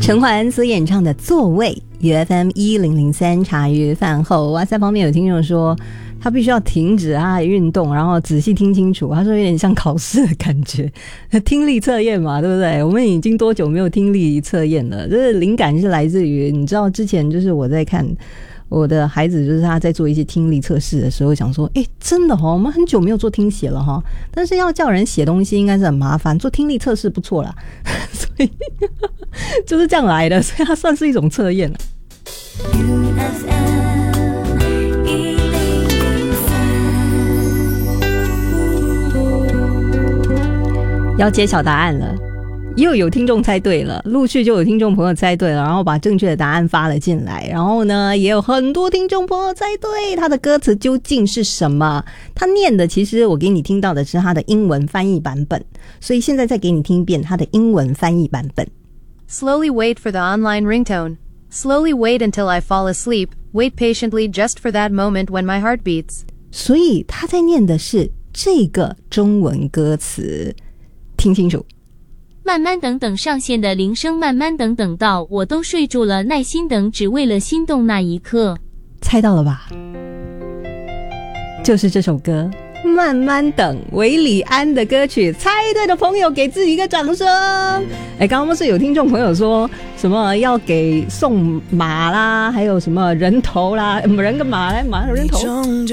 陈怀恩所演唱的《座位》，UFM1003茶余饭后。哇塞，方面有听众说他必须要停止他的运动，然后仔细听清楚。他说有点像考试的感觉，听力测验嘛，对不对？我们已经多久没有听力测验了？这灵感是来自于，你知道之前就是我在看我的孩子，就是他在做一些听力测试的时候，想说，真的我们很久没有做听写了但是要叫人写东西应该是很麻烦，做听力测试不错啦，所以就是这样来的，所以它算是一种测验了。要揭晓答案了，又有听众猜对了，陆续就有听众朋友猜对了，然后把正确的答案发了进来，然后呢也有很多听众朋友猜对他的歌词究竟是什么。他念的其实我给你听到的是他的英文翻译版本，所以现在再给你听一遍他的英文翻译版本。 Slowly wait for the online ringtone. Slowly wait until I fall asleep. Wait patiently just for that moment when my heart beats. 所以他在念的是这个中文歌词，听清楚。 慢慢等等上线的铃声，慢慢等等到我都睡住了，耐心等只为了心动那一刻。 猜到了吧？就是这首歌慢慢等，韦礼安的歌曲。猜对的朋友给自己一个掌声。刚刚不是有听众朋友说什么要给送马啦，还有什么人头啦，人跟马来马人头